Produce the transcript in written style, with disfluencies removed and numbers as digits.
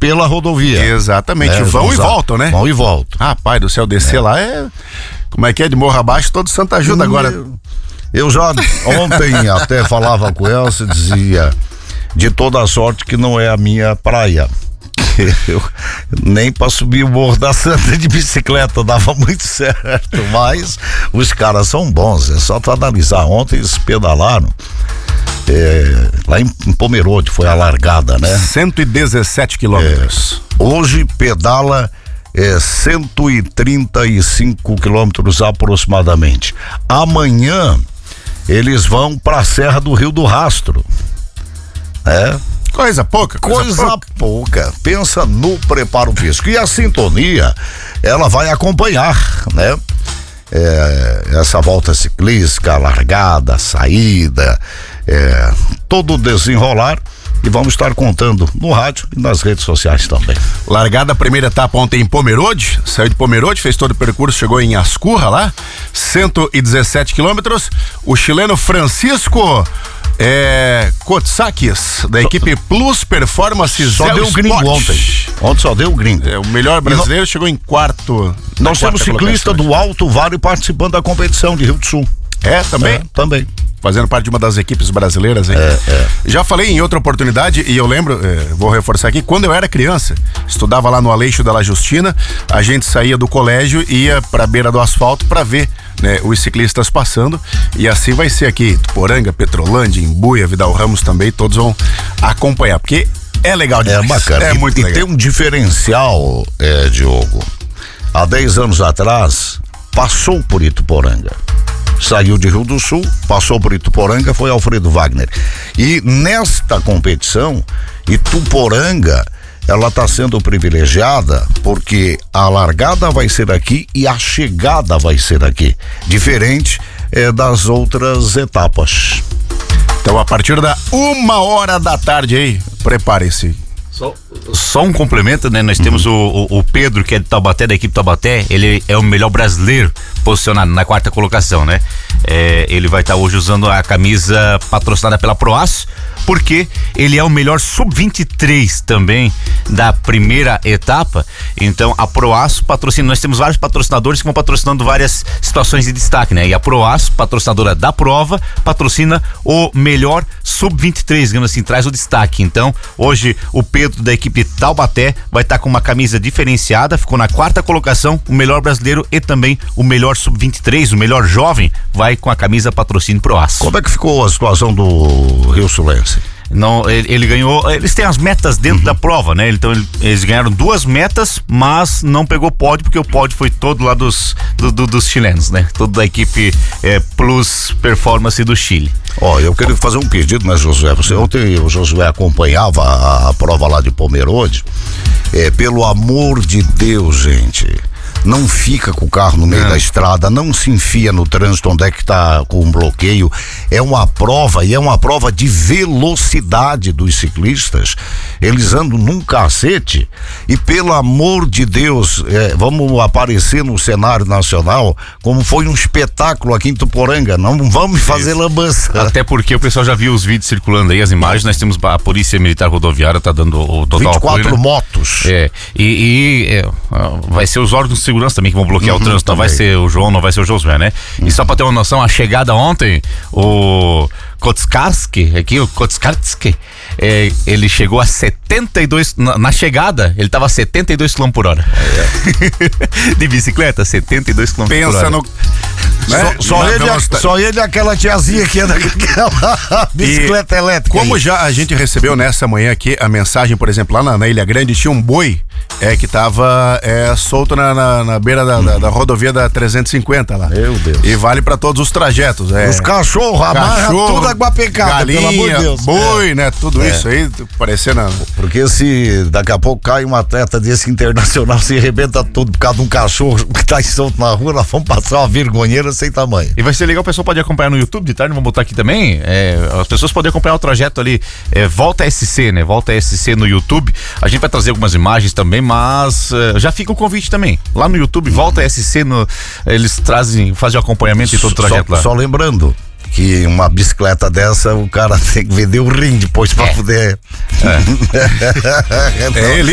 pela rodovia. Exatamente, vão e voltam, né? Vão e voltam. Rapaz do céu, descer lá é... Como é que é? De morro abaixo, todo santo ajuda agora. Eu já ontem até falava com ela, se dizia de toda a sorte que não é a minha praia. Eu nem para subir o Morro da Santa de bicicleta dava muito certo, mas os caras são bons, é só tu analisar. Ontem eles pedalaram lá em Pomerode, foi a largada, né? 117 quilômetros. Hoje pedala 135 quilômetros aproximadamente. Amanhã eles vão para a Serra do Rio do Rastro, né? Coisa pouca. Pensa no preparo físico. E a sintonia, ela vai acompanhar, né? Essa volta ciclística, a largada, a saída, todo o desenrolar. E vamos estar contando no rádio e nas redes sociais também. Largada a primeira etapa ontem em Pomerode, saiu de Pomerode, fez todo o percurso, chegou em Ascurra lá, 117 quilômetros. O chileno Francisco Kotsakis, da equipe Plus Performance só deu o gringo ontem só deu o gringo. O melhor brasileiro chegou em quarto. Nós temos ciclista do Alto Vale participando da competição de Rio do Sul. Também? Também. Fazendo parte de uma das equipes brasileiras, hein? Já falei em outra oportunidade e eu lembro, vou reforçar aqui, quando eu era criança, estudava lá no Aleixo da La Justina, a gente saía do colégio e ia pra beira do asfalto pra ver, né, os ciclistas passando, e assim vai ser aqui, Tuporanga, Petrolândia, Imbuia, Vidal Ramos também, todos vão acompanhar, porque é legal demais. É bacana. É muito legal. E tem um diferencial, Diogo. Há 10 anos atrás, passou por Ituporanga. Saiu de Rio do Sul, passou por Ituporanga, foi Alfredo Wagner. E nesta competição, Ituporanga, ela está sendo privilegiada porque a largada vai ser aqui e a chegada vai ser aqui. Diferente das outras etapas. Então, a partir da 1h da tarde aí, prepare-se. Só um complemento, né? Nós temos o Pedro, que é de Taubaté, da equipe Taubaté. Ele é o melhor brasileiro posicionado na 4ª colocação, né? Ele vai estar hoje usando a camisa patrocinada pela Proaço, porque ele é o melhor sub-23 também da primeira etapa. Então a Proaço patrocina, nós temos vários patrocinadores que vão patrocinando várias situações de destaque, né? E a Proaço, patrocinadora da prova, patrocina o melhor sub-23, digamos assim, traz o destaque. Então hoje o Pedro da equipe Taubaté vai estar com uma camisa diferenciada, ficou na 4ª colocação, o melhor brasileiro e também o melhor sub-23, o melhor jovem, vai com a camisa patrocínio Proaço. Como é que ficou a situação do Rio Sulense? Não, ele ganhou, eles têm as metas dentro da prova, né? Então eles ganharam 2 metas, mas não pegou pódio, porque o pódio foi todo lá dos chilenos, né? Todo da equipe Plus Performance do Chile. Eu queria fazer um pedido, né, Josué? Ontem o Josué acompanhava a prova lá de Pomerode. Pelo amor de Deus, gente, não fica com o carro no meio da estrada, não se enfia no trânsito onde é que tá com um bloqueio. É uma prova, e é uma prova de velocidade dos ciclistas. Eles andam num cacete e, pelo amor de Deus, vamos aparecer no cenário nacional como foi um espetáculo aqui em Tuporanga. Não vamos fazer lambança. Até porque o pessoal já viu os vídeos circulando aí, as imagens. Nós temos a Polícia Militar Rodoviária, tá dando o total 24 apoio, né? motos. Vai ser os órgãos de segurança também que vão bloquear o trânsito. Não vai ser o João, não vai ser o Josué, né? E só pra ter uma noção, a chegada ontem, o Kotskarski, ele chegou a 72, na chegada, ele tava a 72 km por hora. De bicicleta, 72 km por hora. Pensa no... Né? Só ele e aquela tiazinha que anda com aquela bicicleta elétrica. Como já a gente recebeu nessa manhã aqui a mensagem, por exemplo, lá na Ilha Grande tinha um boi que tava solto na beira da rodovia da 350 lá. Meu Deus. E vale pra todos os trajetos. Os cachorros, amarra tudo aguapecada, galinha, pelo amor de Deus. Boi, né? Tudo isso aí parecendo... Porque se daqui a pouco cai um atleta desse internacional, se arrebenta tudo por causa de um cachorro que tá solto na rua, nós vamos passar uma vergonheira sem tamanho. E vai ser legal, o pessoal pode acompanhar no YouTube de tarde, vamos botar aqui também, as pessoas podem acompanhar o trajeto ali, Volta SC, né? Volta SC no YouTube. A gente vai trazer algumas imagens também, mas já fica o convite também. Lá no YouTube, Volta SC, eles fazem o acompanhamento de todo o trajeto lá. Só lembrando que uma bicicleta dessa, o cara tem que vender o rim depois pra poder...